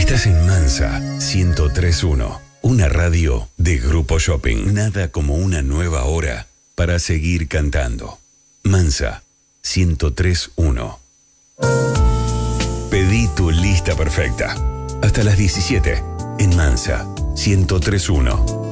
Estás en Mansa 103.1, una radio de Grupo Shopping. Nada como una nueva hora para seguir cantando. Mansa 103.1. Pedí tu lista perfecta. Hasta las 17 en Mansa 103.1.